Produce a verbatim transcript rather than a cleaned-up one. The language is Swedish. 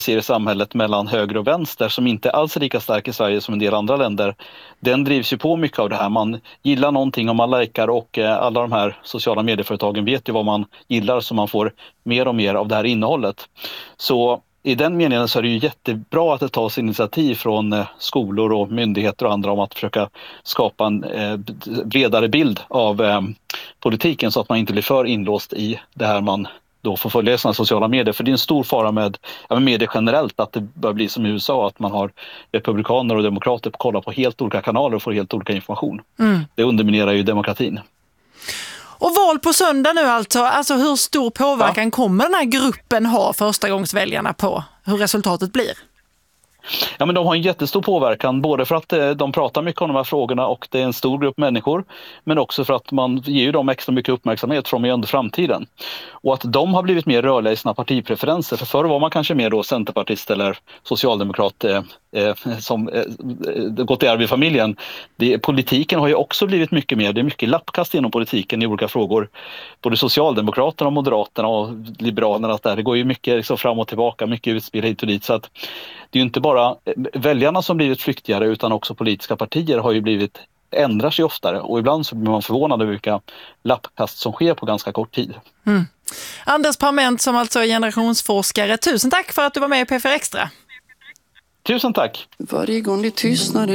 ser i samhället mellan höger och vänster som inte alls är lika stark i Sverige som en del andra länder, den drivs ju på mycket av det här. Man gillar någonting om man likar och eh, alla de här sociala medieföretagen vet ju vad man gillar så man får mer och mer av det här innehållet. Så i den meningen så är det ju jättebra att det tas initiativ från eh, skolor och myndigheter och andra om att försöka skapa en eh, bredare bild av eh, politiken så att man inte blir för inlåst i det här man då får följa sina sociala medier. För det är en stor fara med, ja, med medier generellt att det börjar bli som i U S A, att man har republikaner och demokrater på kolla på helt olika kanaler och får helt olika information. Mm. Det underminerar ju demokratin. Och val på söndag nu alltså, alltså hur stor påverkan ja. kommer den här gruppen ha förstagångsväljarna på hur resultatet blir? Ja, men de har en jättestor påverkan, både för att eh, de pratar mycket om de här frågorna och det är en stor grupp människor, men också för att man ger ju dem extra mycket uppmärksamhet från och under framtiden. Och att de har blivit mer rörliga i sina partipreferenser, för förr var man kanske mer då centerpartist eller socialdemokrat eh, eh, som eh, gått i arv i familjen. Det, politiken har ju också blivit mycket mer, det är mycket lappkast inom politiken i olika frågor. Både Socialdemokraterna och Moderaterna och Liberalerna, där det går ju mycket liksom fram och tillbaka, mycket utspel hit och dit, så att det är ju inte bara väljarna som blivit flyktigare utan också politiska partier har ju blivit, ändrar sig oftare och ibland så blir man förvånad över vilka lappkast som sker på ganska kort tid. Mm. Anders Parment som alltså är generationsforskare, tusen tack för att du var med i P fyra Extra. Tusen tack. Varje gång det tystnar